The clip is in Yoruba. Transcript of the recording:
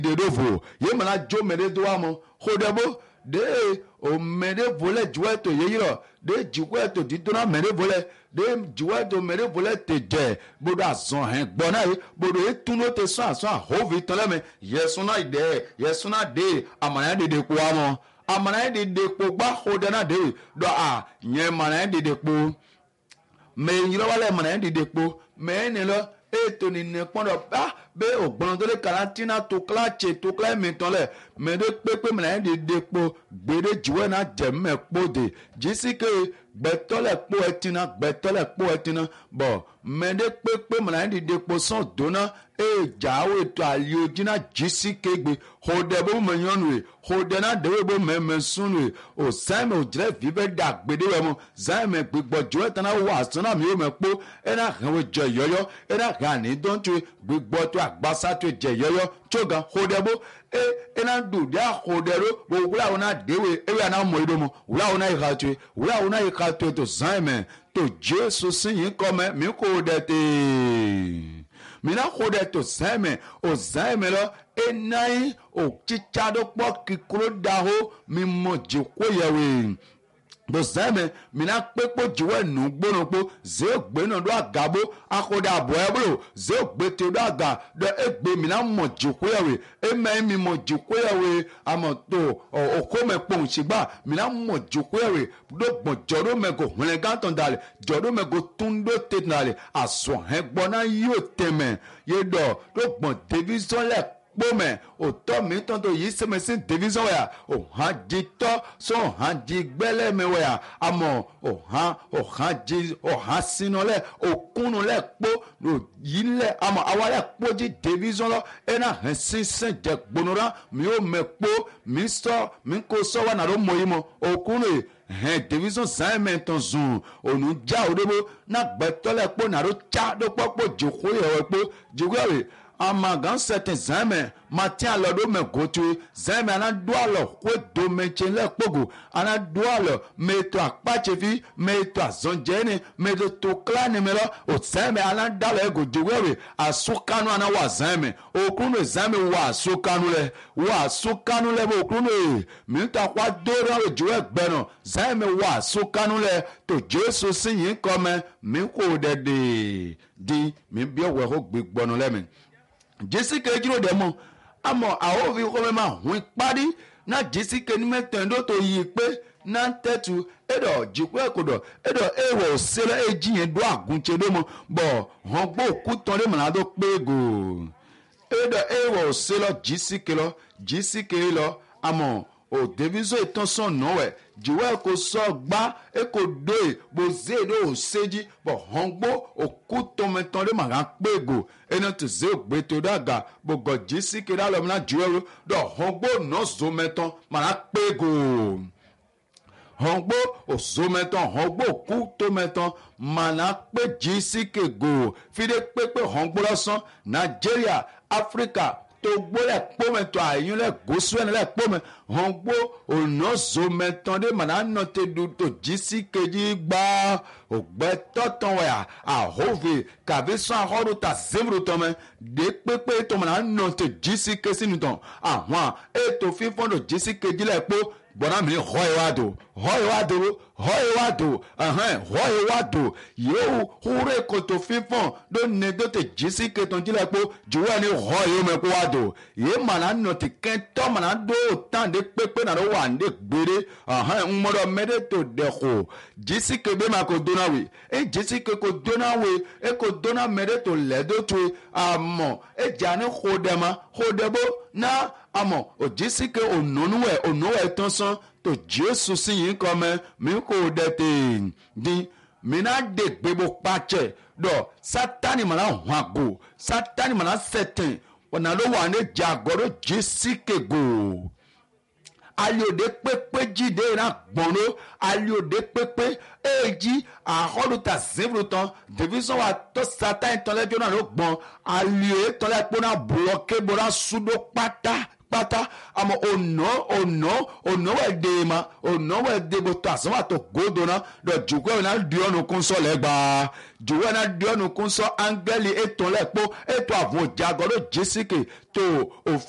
de dovo ye mana jo mede doamo hodebo de o mede vole jueto yeyiro de jueto didona mede vole de jueto mede vole te je bodo azon hen gbona yi bodo etuno te so aso hovi toleme yesuna ide yesuna de amana de kwamo amana de ko gba hodena de do a nye mana de po me yiro wale mana de po me ne lo eto ni ne pondo ba be ogbon to le karantina to klache to kla meton le me de pepe mana de po gbede juwe na jemme po de jisike gbẹtọlẹ kpó ẹtina gbẹtọlẹ kpó ẹtina bọ mẹdẹ kpékpé mọlá yẹn dìde kpó sàn dona ejawo ètò àlìojìnà jìsí kégbé xɔdẹ bó mẹnyɔnu yẹ xɔdẹ náà dẹwé bó mẹmẹ sunu yẹ o sẹmẹ o jẹrẹ fífẹ dà gbèdé wẹ mọ sẹmẹ gbígbọ jọ ẹtàn náà wà sọnà mi yóò mẹ kpó ẹnà hẹwé jẹ yọyọ ẹnà hẹ ànídọ́ntò gbígbọ tó àgbàsá tó jẹ yọyọ tsoga xɔdẹ bó ena do dia xɔdẹ ro bó wúlò àwọn náà dẹwé ewé àná mọ ìdó mọ wúlò àwọn náà yìí ká tó yẹ wúlò àwọn náà yìí ká tó yẹ tó sẹmẹ tó jésù sìnyín kọ́mẹ mi kò dẹ tèè mina xɔdɛ to zɛmɛ o zɛmɛ lɔ enayi o tsitsa do kpɔ kikolo da ho mi mɔ dziko yɛwe do zɛmɛ mina kpekpo dziwɔ nu gbonokpo ze gbɛnɔ do agabo axɔdɛ abɔɛ bolo ze gbete do aga do egbe mina mɔ dziko yɛwe emayi mi mɔ dziko yɛwe amɔ to okome kpɔnsigba mina mɔ dziko yɛwe do gbɔn dzɔdo mɛ ko hlɛ gãtɔ da le dzɔdo mɛ ko tun do te da le asɔ hɛ gbɔna yio tɛmɛ ye dɔ do gbɔn division lɛ kpɔmɛ o tɔ mi tɔn to yi sɛmɛsi division wɛ ya o hã di tɔ sɔn hã di gbɛlɛ mɛ wɛ ya amɔ o hã sinɔ lɛ o kunu lɛ kpɔ o yi lɛ amɔ awa lɛ kpɔ di division lɔ ena hɛ sinsɛn jɛ gbonora mi o mɛ kpɔ mi ko sɔ wa na do mɔ yi mɔ o kunu ye hɛn division zan mɛ tɔn zun onu ja o de bo na gbɛtɔ lɛ kpɔ na do tsa do kpɔ kpɔ dzoko yɛ wɛ kpɔ dzoko yɛ wɛ amagan sɛtɛ zan mɛ mati alɔ do mɛ goto zan mɛ ana do alɔ ko do mɛ tse lɛ kpogo ana do alɔ mɛ to akpatsefi mɛ to azɔnjɛni mɛ to kla ni mɛ lɔ o zan mɛ ana da lɔ ego dzoko yɛ wɛ asokanu ana wa zan mɛ okunu zan mɛ wa asokanu lɛ bɛ okunu ye mi ta kɔ do ra o dzoko yɛ gbɛnɔ zan mɛ wa asokanu lɛ to jesu si yin kɔmɛ mi ko dɛ de di mi bi ɔwɛ ko gbe gbɔnu lɛ mi jesi ke jiro dɛ mɔ amɔ awo fi kɔmɛ ma hun kpari na jesi ke ni mɛ tɛn do to yi pe na tɛtu edɔ jikɔ ɛkodɔ edɔ ewɔ selɛ edzi yɛn do aguntse do mɔ bɔn hɔn gbɔ kutɔn de mɔna do kpe go edɔ ewɔ selɔ jesi ke lɔ amɔ o deviso etɔn sɔn nɔwɛ jiwɔ eko sɔ gba eko doe boze do o seji bɔn hɔn gbɔ o kutɔmɛtɔn de mɔna kpe go ena to ze gbeto do aga gbɔgbɔ jesi ke la lɔ mina jiwɔ ro dɔ hɔn gbɔ nɔ zomɛtɔn mɔna kpe go hɔngbó òzomɛtɔn hɔngbó kútomɛtɔn mana kpe jisike go fide kpekpe hɔngbó lɔsɔn nigeria africa togbo lɛ kpɔmɛtɔ ayin lɛ gosuɛni lɛ kpɔmɛ hɔngbó onɔzomɛtɔn de mana nɔte do to jisike dzi gbaa ògbɛtɔtɔn wɛya ahove kavi sɔn ahɔdo ta zemro tɔmɛ de kpekpe to mana nɔte jisike sinutɔn ahɔn eto fifɔn do jisike dzi lɛ kpɔ gbọ́dọ̀ mi họ́ ìwà do yóò húrẹ́ kòtò fífọ́n ló ní tó tẹ̀ jí sí kẹtàn jílẹ̀ pé jùwọ́ ni họ́ yóò mẹ́kọ́ wá do yìí màná nà ti kẹ́tọ́ màná dó tàn dé pépé nàdó wà ní gbére ń mọ́dọ̀ mẹ́dẹ́ tó dẹ̀kọ̀ jí sí kébé mà kò dóná wè jí sí ké kò dóná wè kò dóná mẹ́dẹ́ tó lẹ́dọ́ tó àmọ́ jà ní hó dẹ̀ ma hó dẹ̀ bó ná àmọ́ òjí sí ké ònúwẹ̀ tán sán to jesu si yin kɔmɛ mi ko dɛ te di mina de gbebo kpatsɛ dɔ satani mana hɔn go satani mana sɛtɛn ɔna ló wà ní jagɔdɔ jesi ke go aliode kpekpe dzi de na gbɔno aliode kpekpe eji ahɔdu ta zebro tɔn division wa tɔ satani tɔn lɛ jona ló gbɔn alioe tɔn lɛ kpona bloke bona sudo kpata àmọ́ ọ̀nà wẹ̀ dé ma ọ̀nà wẹ̀ dé bó tó àsánwó àtọ̀ gòdò náà dọ̀ jùkọ́ ẹ̀ náà di ọ̀nà kún sọ lẹ́gbàá jùkọ́ ẹ̀ náà di ọ̀nà kún sọ áńgẹ́lì ètò lẹ́pọ̀ ètò àbò jagọ́dọ̀ jésìkè tó òfin.